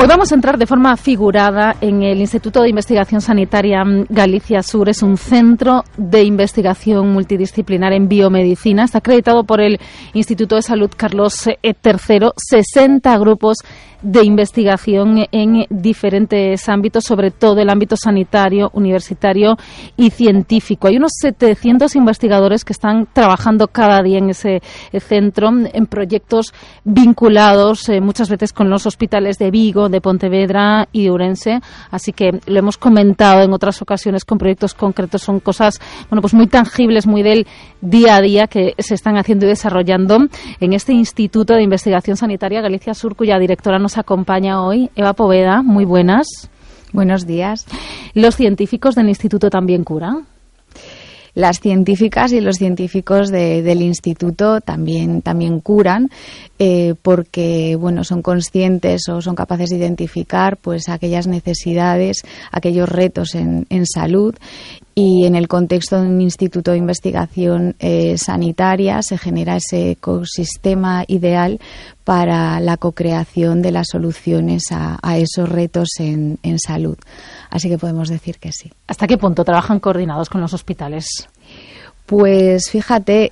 Hoy vamos a entrar de forma figurada en el Instituto de Investigación Sanitaria Galicia Sur. Es un centro de investigación multidisciplinar en biomedicina. Está acreditado por el Instituto de Salud Carlos III. 60 grupos de investigación en diferentes ámbitos, sobre todo el ámbito sanitario, universitario y científico. Hay unos 700 investigadores que están trabajando cada día en ese centro, en proyectos vinculados muchas veces con los hospitales de Vigo, de Pontevedra y de Ourense. Así que lo hemos comentado en otras ocasiones con proyectos concretos. Son cosas, bueno, pues muy tangibles, muy del día a día que se están haciendo y desarrollando en este Instituto de Investigación Sanitaria Galicia Sur, cuya directora nos acompaña hoy, Eva Poveda. Muy buenas. Buenos días. ¿Los científicos del instituto también curan? Las científicas y los científicos del instituto también curan, porque bueno, son conscientes o son capaces de identificar pues aquellas necesidades, aquellos retos en salud. Y en el contexto de un instituto de investigación sanitaria se genera ese ecosistema ideal para la co-creación de las soluciones a esos retos en salud. Así que podemos decir que sí. ¿Hasta qué punto trabajan coordinados con los hospitales? Pues fíjate,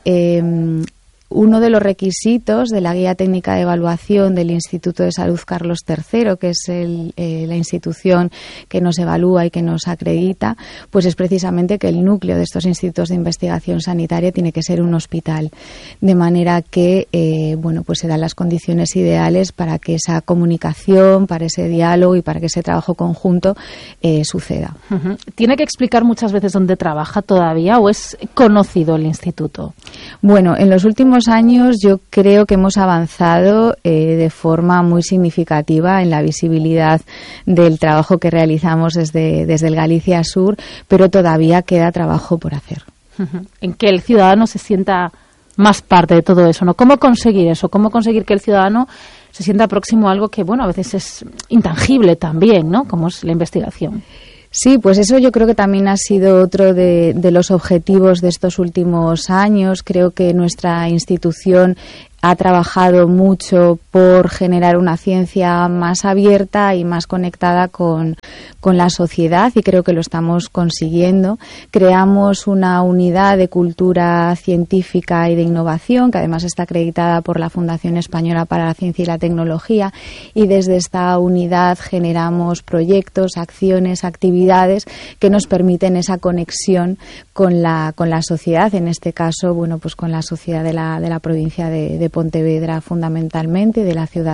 uno de los requisitos de la Guía Técnica de Evaluación del Instituto de Salud Carlos III, que es la institución que nos evalúa y que nos acredita, pues es precisamente que el núcleo de estos institutos de investigación sanitaria tiene que ser un hospital, de manera que bueno, pues se dan las condiciones ideales para que esa comunicación, para ese diálogo y para que ese trabajo conjunto suceda. Uh-huh. ¿Tiene que explicar muchas veces dónde trabaja todavía o es conocido el instituto? Bueno, en los últimos años yo creo que hemos avanzado de forma muy significativa en la visibilidad del trabajo que realizamos desde el Galicia Sur, pero todavía queda trabajo por hacer. Uh-huh. En que el ciudadano se sienta más parte de todo eso, ¿no? ¿Cómo conseguir eso? ¿Cómo conseguir que el ciudadano se sienta próximo a algo que, bueno, a veces es intangible también, ¿no? Como es la investigación. Sí, pues eso yo creo que también ha sido otro de los objetivos de estos últimos años. Creo que nuestra institución ha trabajado mucho por generar una ciencia más abierta y más conectada con la sociedad, y creo que lo estamos consiguiendo. Creamos una unidad de cultura científica y de innovación que además está acreditada por la Fundación Española para la Ciencia y la Tecnología, y desde esta unidad generamos proyectos, acciones, actividades que nos permiten esa conexión con la sociedad, en este caso, bueno, pues con la sociedad de la provincia de Pontevedra fundamentalmente, de la ciudad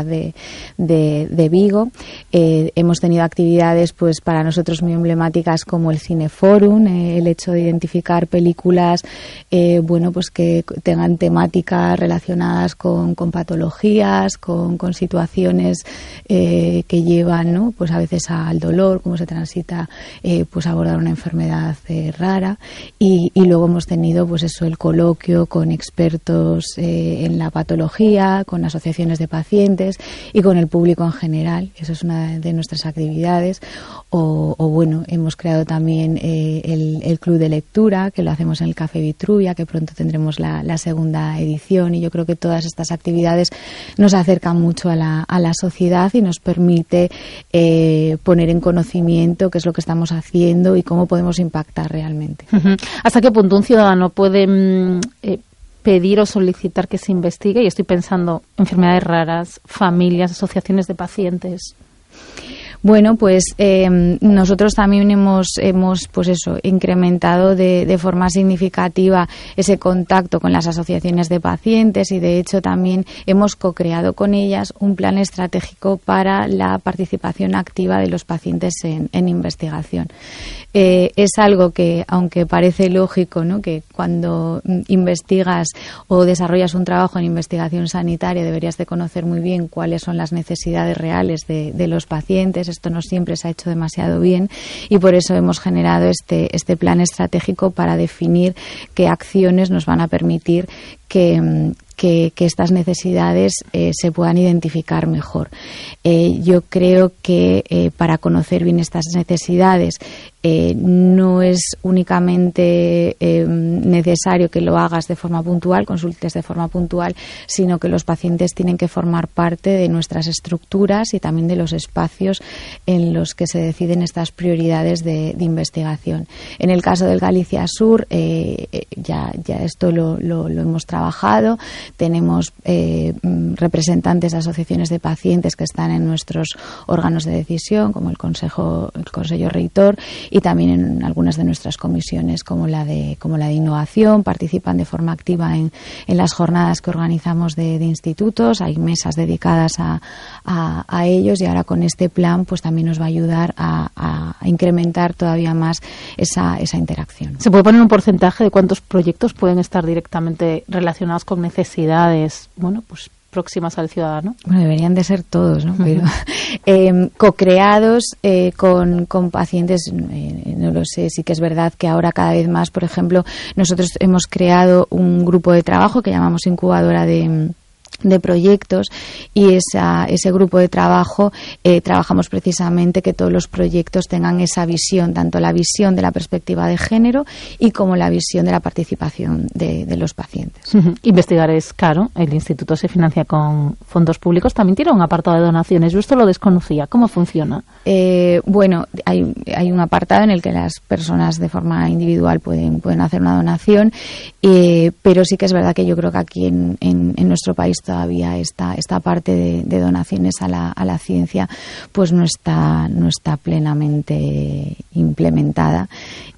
de Vigo. Hemos tenido actividades pues para nosotros muy emblemáticas como el Cineforum, el hecho de identificar películas bueno, pues que tengan temáticas relacionadas con patologías, con situaciones que llevan, ¿no? Pues a veces al dolor, cómo se transita pues abordar una enfermedad rara, y luego hemos tenido pues eso, el coloquio con expertos en la patología, con asociaciones de pacientes y con el público en general. Eso es una de nuestras actividades. O bueno, hemos creado también el club de lectura, que lo hacemos en el Café Vitruvia, que pronto tendremos la segunda edición, y yo creo que todas estas actividades nos acercan mucho a la sociedad y nos permite poner en conocimiento qué es lo que estamos haciendo y cómo podemos impactar realmente. Uh-huh. ¿Hasta qué punto un ciudadano puede pedir o solicitar que se investigue? Y estoy pensando en enfermedades raras, familias, asociaciones de pacientes. Bueno, pues nosotros también hemos pues eso, incrementado de forma significativa ese contacto con las asociaciones de pacientes, y de hecho también hemos co-creado con ellas un plan estratégico para la participación activa de los pacientes en investigación. Es algo que, aunque parece lógico, ¿no?, que cuando investigas o desarrollas un trabajo en investigación sanitaria deberías de conocer muy bien cuáles son las necesidades reales de los pacientes. Esto no siempre se ha hecho demasiado bien, y por eso hemos generado este plan estratégico para definir qué acciones nos van a permitir que estas necesidades se puedan identificar mejor. Yo creo que para conocer bien estas necesidades no es únicamente necesario que lo hagas de forma puntual, consultes de forma puntual, sino que los pacientes tienen que formar parte de nuestras estructuras y también de los espacios en los que se deciden estas prioridades de investigación. En el caso del Galicia Sur, ya esto lo hemos trabajado. Tenemos representantes de asociaciones de pacientes que están en nuestros órganos de decisión, como el Consejo Reitor, y también en algunas de nuestras comisiones, como la de innovación. Participan de forma activa en las jornadas que organizamos de institutos. Hay mesas dedicadas a ellos, y ahora con este plan pues también nos va a ayudar a incrementar todavía más esa interacción. ¿Se puede poner un porcentaje de cuántos proyectos pueden estar directamente relacionados con necesidades, pues próximas al ciudadano? Bueno, deberían de ser todos, ¿no? Pero co-creados con pacientes, no lo sé. Sí que es verdad que ahora cada vez más, por ejemplo, nosotros hemos creado un grupo de trabajo que llamamos incubadora de proyectos, y ese grupo de trabajo trabajamos precisamente que todos los proyectos tengan esa visión, tanto la visión de la perspectiva de género y como la visión de la participación de los pacientes. Investigar es caro. El instituto se financia con fondos públicos. También tiene un apartado de donaciones. Yo esto lo desconocía. ¿Cómo funciona? Bueno, hay un apartado en el que las personas de forma individual pueden hacer una donación, pero sí que es verdad que yo creo que aquí en nuestro país todavía esta parte de donaciones a la ciencia pues no está plenamente implementada,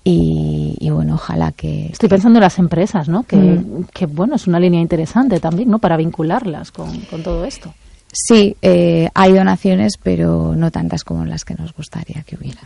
y bueno, ojalá que... Estoy pensando en las empresas, ¿no? Que bueno, es una línea interesante también, ¿no? Para vincularlas con todo esto. Sí, hay donaciones, pero no tantas como las que nos gustaría que hubiera.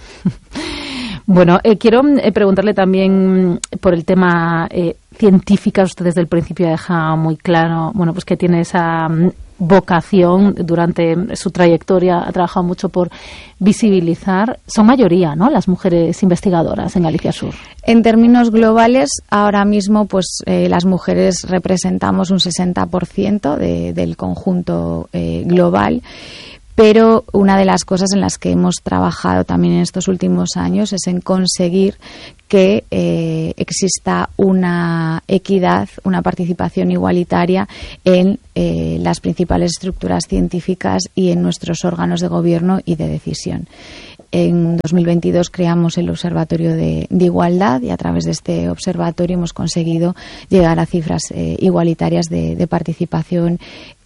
Bueno, quiero preguntarle también por el tema científica. Usted desde el principio deja muy claro, pues que tiene esa vocación. Durante su trayectoria ha trabajado mucho por visibilizar. Son mayoría, ¿no?, las mujeres investigadoras en Galicia Sur. En términos globales, ahora mismo pues las mujeres representamos un 60% del conjunto global. Pero una de las cosas en las que hemos trabajado también en estos últimos años es en conseguir que exista una equidad, una participación igualitaria en las principales estructuras científicas y en nuestros órganos de gobierno y de decisión. En 2022 creamos el Observatorio de Igualdad, y a través de este observatorio hemos conseguido llegar a cifras igualitarias de participación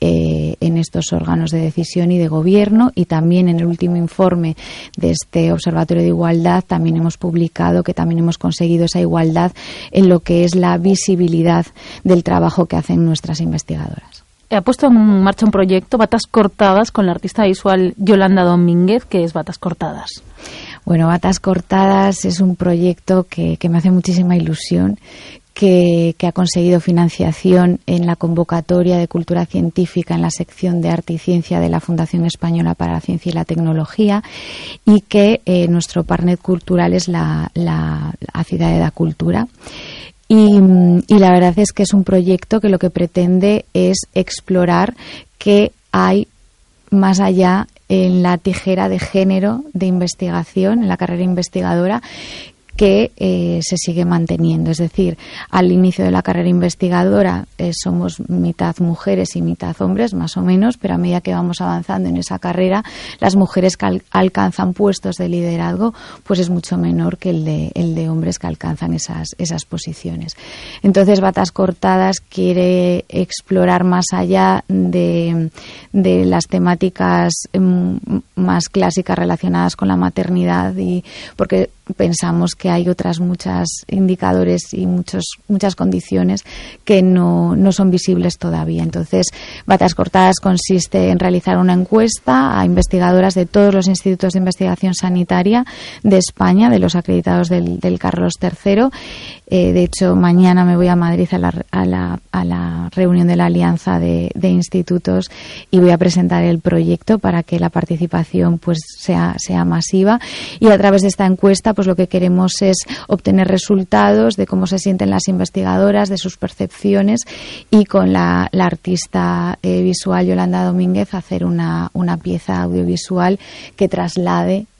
en estos órganos de decisión y de gobierno. Y también en el último informe de este Observatorio de Igualdad también hemos publicado que también hemos conseguido esa igualdad en lo que es la visibilidad del trabajo que hacen nuestras investigadoras. Ha puesto en marcha un proyecto, Batas Cortadas, con la artista visual Yolanda Domínguez. ¿Qué es Batas Cortadas? Bueno, Batas Cortadas es un proyecto que me hace muchísima ilusión, que ha conseguido financiación en la convocatoria de Cultura Científica en la sección de Arte y Ciencia de la Fundación Española para la Ciencia y la Tecnología, y que nuestro partner cultural es la Ciudad da Cultura. Y la verdad es que es un proyecto que lo que pretende es explorar qué hay más allá en la tijera de género de investigación, en la carrera investigadora, que se sigue manteniendo. Es decir, al inicio de la carrera investigadora somos mitad mujeres y mitad hombres, más o menos, pero a medida que vamos avanzando en esa carrera, las mujeres que alcanzan puestos de liderazgo pues es mucho menor que el de hombres que alcanzan esas posiciones. Entonces, Batas Cortadas quiere explorar más allá de las temáticas más clásicas relacionadas con la maternidad, y porque pensamos que hay otras muchas indicadores y muchas condiciones que no son visibles todavía. Entonces, Batas Cortadas consiste en realizar una encuesta a investigadoras de todos los institutos de investigación sanitaria de España, de los acreditados del Carlos III. De hecho, mañana me voy a Madrid a la reunión de la Alianza de Institutos, y voy a presentar el proyecto para que la participación pues sea masiva. Y a través de esta encuesta pues lo que queremos es obtener resultados de cómo se sienten las investigadoras, de sus percepciones, y con la artista visual Yolanda Domínguez hacer una pieza audiovisual que traslade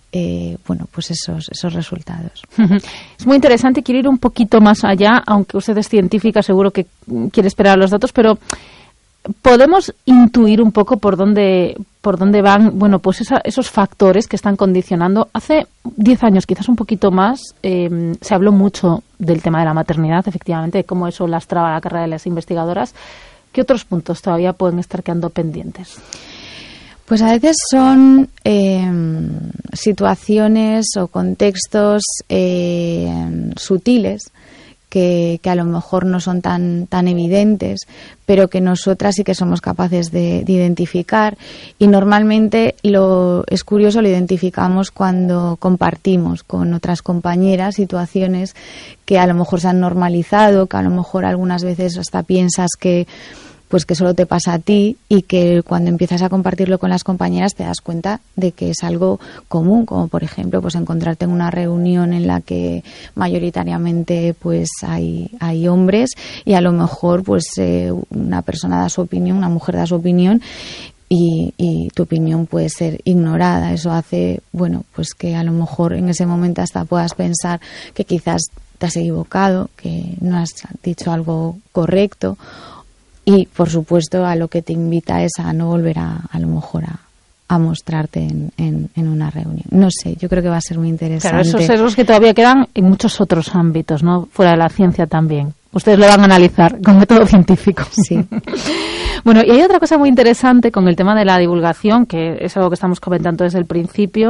pues esos resultados. Es muy interesante, quiero ir un poquito más allá, aunque usted es científica, seguro que quiere esperar los datos, pero ¿podemos intuir un poco por dónde van, pues esos factores que están condicionando? Hace 10 años, quizás un poquito más, se habló mucho del tema de la maternidad, efectivamente, de cómo eso lastraba la carrera de las investigadoras. ¿Qué otros puntos todavía pueden estar quedando pendientes? Pues a veces son situaciones o contextos sutiles que a lo mejor no son tan evidentes, pero que nosotras sí que somos capaces de identificar, y normalmente es curioso, lo identificamos cuando compartimos con otras compañeras situaciones que a lo mejor se han normalizado, que a lo mejor algunas veces hasta piensas que solo te pasa a ti, y que cuando empiezas a compartirlo con las compañeras te das cuenta de que es algo común, como por ejemplo encontrarte en una reunión en la que mayoritariamente hay hombres, y a lo mejor una persona da su opinión, una mujer da su opinión, y tu opinión puede ser ignorada. Eso hace que a lo mejor en ese momento hasta puedas pensar que quizás te has equivocado, que no has dicho algo correcto. Y, por supuesto, a lo que te invita es a no volver a lo mejor a mostrarte en una reunión. No sé, yo creo que va a ser muy interesante. Claro, esos sesgos que todavía quedan en muchos otros ámbitos, ¿no? Fuera de la ciencia también. Ustedes lo van a analizar con método científico. Sí. Bueno, y hay otra cosa muy interesante con el tema de la divulgación, que es algo que estamos comentando desde el principio.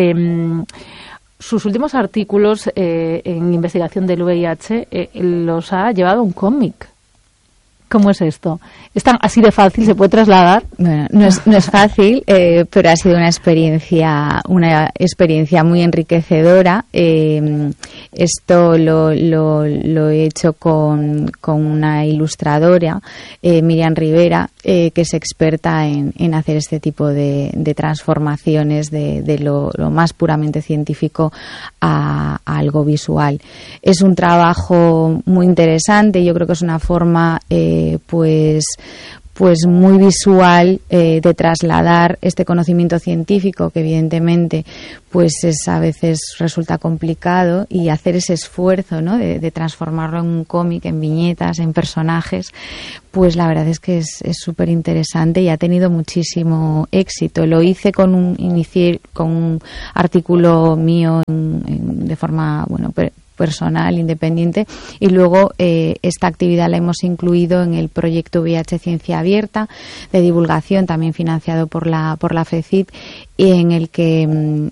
Sus últimos artículos en investigación del VIH los ha llevado un cómic. ¿Cómo es esto? ¿Es tan así de fácil? ¿Se puede trasladar? Bueno, no es fácil, pero ha sido una experiencia muy enriquecedora. Esto lo he hecho con una ilustradora, Miriam Rivera, que es experta en hacer este tipo de transformaciones de lo más puramente científico a algo visual. Es un trabajo muy interesante. Yo creo que es una forma pues muy visual de trasladar este conocimiento científico, que evidentemente a veces resulta complicado, y hacer ese esfuerzo, ¿no?, de transformarlo en un cómic, en viñetas, en personajes, pues la verdad es que es súper interesante y ha tenido muchísimo éxito. Lo hice inicié con un artículo mío de forma personal, independiente, y luego esta actividad la hemos incluido en el proyecto VIH Ciencia Abierta de divulgación, también financiado por la FECIT, y en el que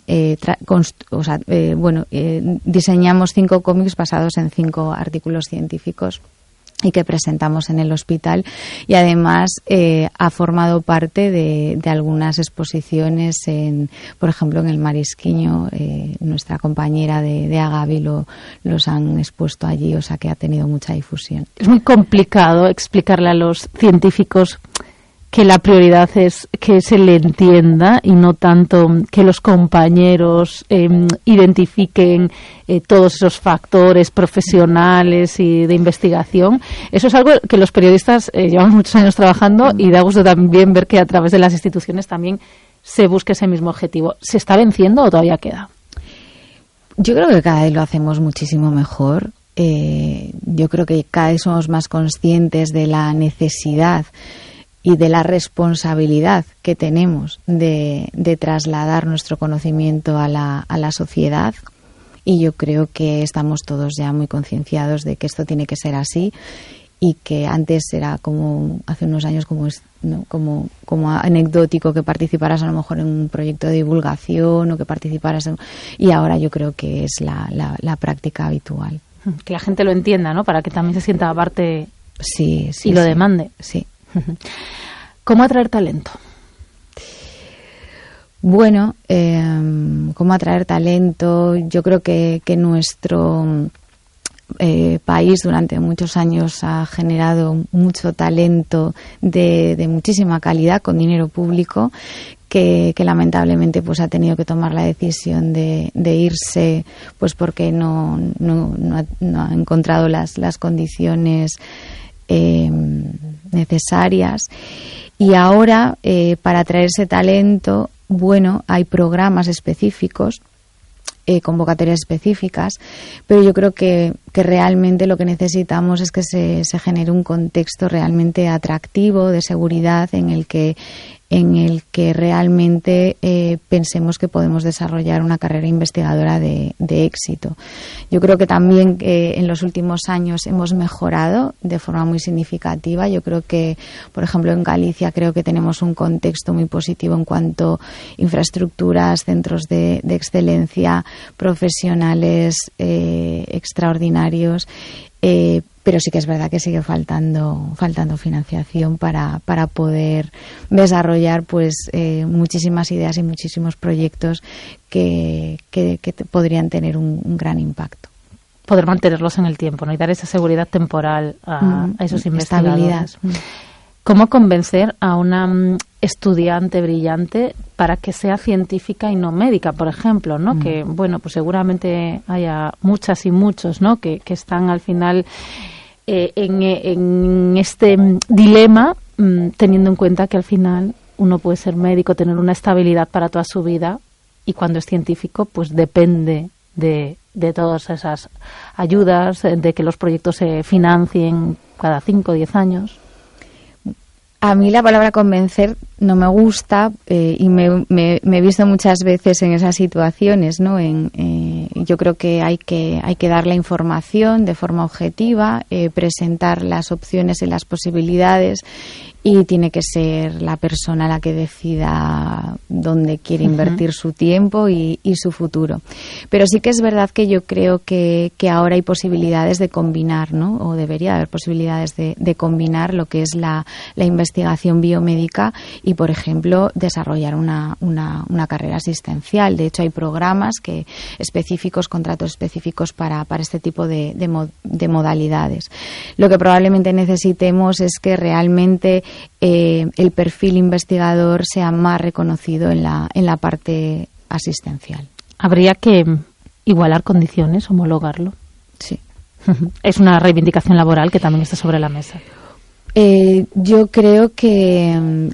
diseñamos 5 cómics basados en 5 artículos científicos y que presentamos en el hospital, y además ha formado parte de algunas exposiciones, por ejemplo en el Marisquiño. Nuestra compañera de Agavi los han expuesto allí, o sea que ha tenido mucha difusión. Es muy complicado explicarle a los científicos que la prioridad es que se le entienda y no tanto que los compañeros identifiquen todos esos factores profesionales y de investigación. Eso es algo que los periodistas llevamos muchos años trabajando, y da gusto también ver que a través de las instituciones también se busque ese mismo objetivo. ¿Se está venciendo o todavía queda? Yo creo que cada vez lo hacemos muchísimo mejor. Yo creo que cada vez somos más conscientes de la necesidad y de la responsabilidad que tenemos de trasladar nuestro conocimiento a la sociedad, y yo creo que estamos todos ya muy concienciados de que esto tiene que ser así, y que antes era como hace unos años como anecdótico que participaras a lo mejor en un proyecto de divulgación, o que participaras y ahora yo creo que es la práctica habitual. Que la gente lo entienda, ¿no? Para que también se sienta aparte y lo demande. Sí. ¿Cómo atraer talento? Bueno, ¿cómo atraer talento? Yo creo que nuestro país durante muchos años ha generado mucho talento de muchísima calidad con dinero público, que lamentablemente ha tenido que tomar la decisión de irse, porque no ha encontrado las condiciones necesarias. Y ahora, para atraer ese talento, hay programas específicos convocatorias específicas, pero yo creo que realmente lo que necesitamos es que se genere un contexto realmente atractivo, de seguridad, en el que realmente pensemos que podemos desarrollar una carrera investigadora de éxito. Yo creo que también en los últimos años hemos mejorado de forma muy significativa. Yo creo que, por ejemplo, en Galicia creo que tenemos un contexto muy positivo en cuanto a infraestructuras, centros de excelencia, profesionales extraordinarios. Pero sí que es verdad que sigue faltando financiación para poder desarrollar pues muchísimas ideas y muchísimos proyectos que podrían tener un gran impacto. Poder mantenerlos en el tiempo, ¿no? Y dar esa seguridad temporal a esos investigadores. Estabilidad. ¿Cómo convencer a una estudiante brillante para que sea científica y no médica, por ejemplo, ¿no? Que, bueno, pues seguramente haya muchas y muchos, ¿no? Que están al final en este dilema, teniendo en cuenta que al final uno puede ser médico, tener una estabilidad para toda su vida, y cuando es científico, pues depende de todas esas ayudas, de que los proyectos se financien cada 5 o 10 años. A mí la palabra convencer no me gusta y me he visto muchas veces en esas situaciones, ¿no? Yo creo que hay que dar la información de forma objetiva, presentar las opciones y las posibilidades, y tiene que ser la persona la que decida dónde quiere invertir su tiempo y su futuro. Pero sí que es verdad que yo creo que ahora hay posibilidades de combinar, ¿no? O debería haber posibilidades de combinar lo que es la investigación biomédica y, por ejemplo, desarrollar una carrera asistencial. De hecho, hay programas específicos, contratos específicos para este tipo de modalidades. Lo que probablemente necesitemos es que realmente el perfil investigador sea más reconocido en la parte asistencial. ¿Habría que igualar condiciones, homologarlo? Sí. Es una reivindicación laboral que también está sobre la mesa. Yo creo que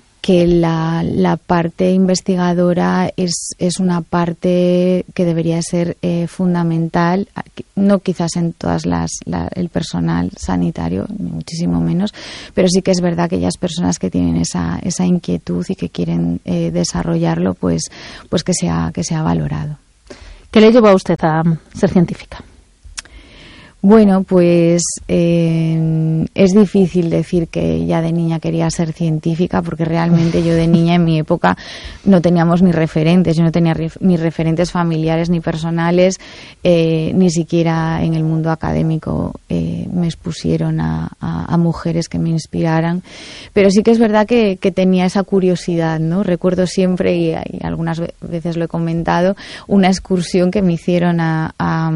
la parte investigadora es una parte que debería ser fundamental, no quizás en todas el personal sanitario, ni muchísimo menos, pero sí que es verdad que aquellas personas que tienen esa inquietud y que quieren desarrollarlo, pues que sea valorado. ¿Qué le llevó a usted a ser científica? Bueno, pues es difícil decir que ya de niña quería ser científica, porque realmente yo de niña en mi época no teníamos ni referentes, yo no tenía ni referentes familiares ni personales, ni siquiera en el mundo académico me expusieron a mujeres que me inspiraran, pero sí que es verdad que tenía esa curiosidad, ¿no? Recuerdo siempre, y algunas veces lo he comentado, una excursión que me hicieron a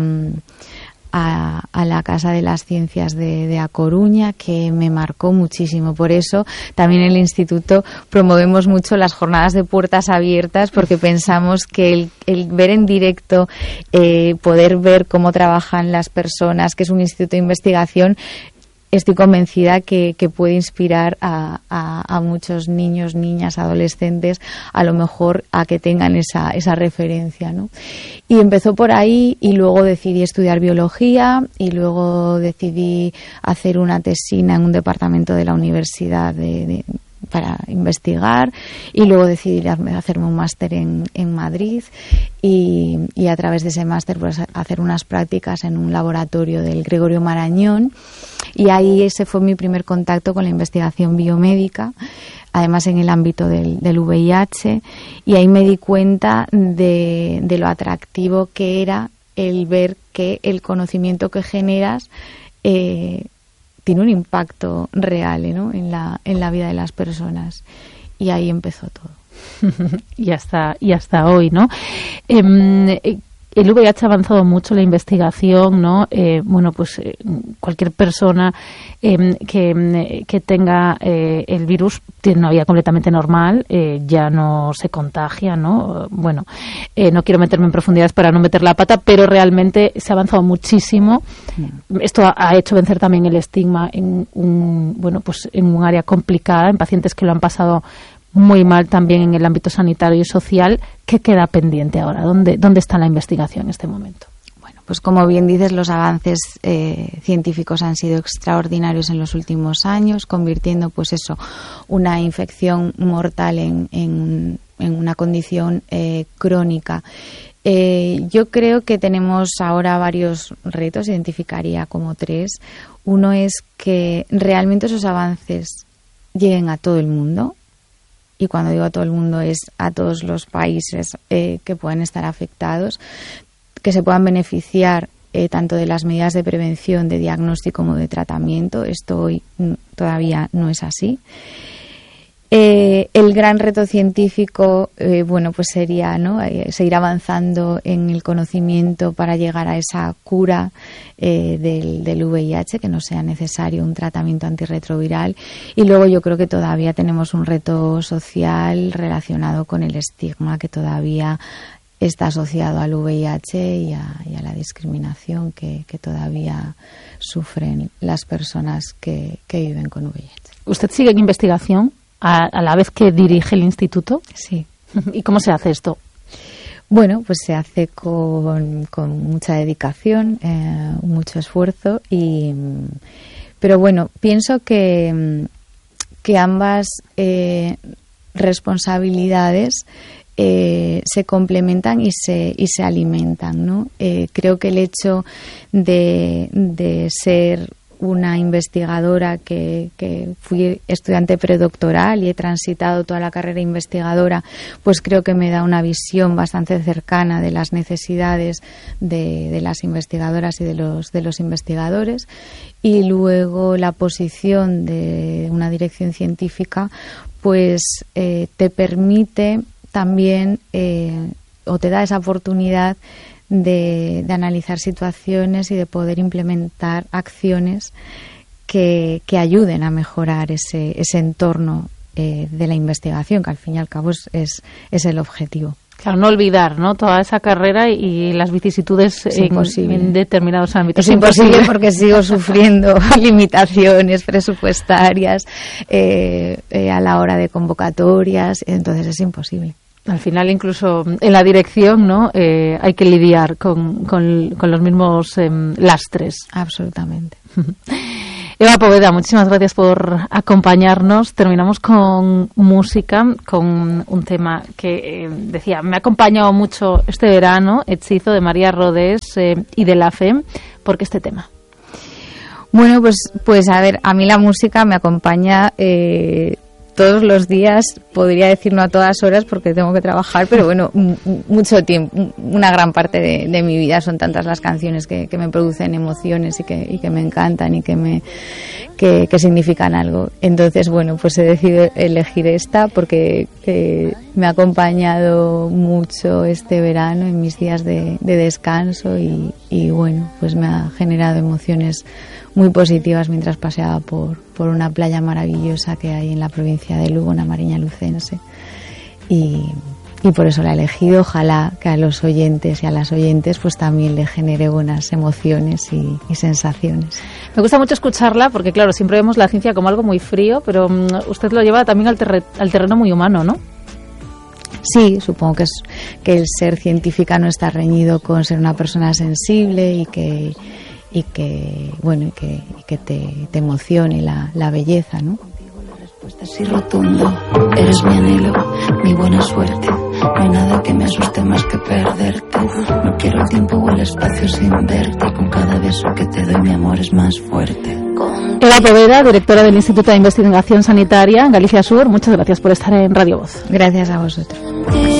la Casa de las Ciencias de A Coruña, que me marcó muchísimo. Por eso también en el instituto promovemos mucho las jornadas de puertas abiertas, porque pensamos que el ver en directo, poder ver cómo trabajan las personas, que es un instituto de investigación, estoy convencida que puede inspirar a muchos niños, niñas, adolescentes, a lo mejor a que tengan esa referencia, ¿no? Y empezó por ahí, y luego decidí estudiar biología, y luego decidí hacer una tesina en un departamento de la universidad para investigar, y luego decidí hacerme un máster en Madrid, y a través de ese máster pues hacer unas prácticas en un laboratorio del Gregorio Marañón, y ahí ese fue mi primer contacto con la investigación biomédica, además en el ámbito del VIH, y ahí me di cuenta de lo atractivo que era el ver que el conocimiento que generas tiene un impacto real, ¿no? en la vida de las personas, y ahí empezó todo. y hasta hoy, ¿no? El VIH ha avanzado mucho, la investigación, ¿no? Cualquier persona que tenga el virus tiene una vida completamente normal, ya no se contagia, ¿no? Bueno, no quiero meterme en profundidades para no meter la pata, pero realmente se ha avanzado muchísimo. Esto ha hecho vencer también el estigma en un área complicada, en pacientes que lo han pasado muy mal también en el ámbito sanitario y social. ¿Qué queda pendiente ahora? ¿Dónde está la investigación en este momento? Pues como bien dices, los avances científicos han sido extraordinarios en los últimos años, convirtiendo pues eso, una infección mortal en una condición crónica. Yo creo que tenemos ahora varios retos, identificaría como 3. Uno es que realmente esos avances lleguen a todo el mundo. Y cuando digo a todo el mundo es a todos los países que pueden estar afectados, que se puedan beneficiar tanto de las medidas de prevención, de diagnóstico como de tratamiento. Esto hoy todavía no es así. El gran reto científico, pues sería, ¿no?, seguir avanzando en el conocimiento para llegar a esa cura del VIH, que no sea necesario un tratamiento antirretroviral. Y luego yo creo que todavía tenemos un reto social relacionado con el estigma que todavía está asociado al VIH y a la discriminación que todavía sufren las personas que viven con VIH. ¿Usted sigue en investigación a la vez que dirige el instituto? Sí. ¿Y cómo se hace esto? Bueno, pues se hace con mucha dedicación, mucho esfuerzo, pero bueno, pienso que ambas responsabilidades se complementan y se alimentan, ¿no? Creo que el hecho de ser una investigadora que fui estudiante predoctoral y he transitado toda la carrera investigadora, pues creo que me da una visión bastante cercana de las necesidades de las investigadoras y de los investigadores. Y luego la posición de una dirección científica pues te permite también o te da esa oportunidad de analizar situaciones y de poder implementar acciones que ayuden a mejorar ese entorno de la investigación, que al fin y al cabo es el objetivo. Claro, no olvidar, ¿no?, toda esa carrera y las vicisitudes en determinados ámbitos. Es imposible porque sigo sufriendo limitaciones presupuestarias a la hora de convocatorias, entonces es imposible. Al final, incluso en la dirección, ¿no?, hay que lidiar con los mismos lastres. Absolutamente. Eva Poveda, muchísimas gracias por acompañarnos. Terminamos con música, con un tema que, decía, me ha acompañado mucho este verano, Hechizo, de María Rodés y de La Fe. ¿Por qué este tema? Bueno, pues a ver, a mí la música me acompaña todos los días, podría decir no a todas horas porque tengo que trabajar, pero bueno, mucho tiempo, una gran parte de mi vida. Son tantas las canciones que me producen emociones y que me encantan y que significan algo. Entonces, bueno, pues he decidido elegir esta porque me ha acompañado mucho este verano en mis días de descanso y bueno, pues me ha generado emociones muy positivas mientras paseaba por una playa maravillosa que hay en la provincia de Lugo, una Mariña lucense, y por eso la he elegido. Ojalá que a los oyentes y a las oyentes pues también le genere buenas emociones y sensaciones. Me gusta mucho escucharla porque, claro, siempre vemos la ciencia como algo muy frío, pero usted lo lleva también al terreno muy humano, ¿no? Sí, supongo que el ser científica no está reñido con ser una persona sensible y que te emocione la belleza, ¿no? La respuesta es sí rotundo, eres mi anhelo, mi buena suerte. No hay nada que me asuste más que perderte. No quiero el tiempo o el espacio sin verte. Con cada beso que te doy mi amor es más fuerte. Eva Poveda, directora del Instituto de Investigación Sanitaria Galicia Sur, muchas gracias por estar en Radio Voz. Gracias a vosotros.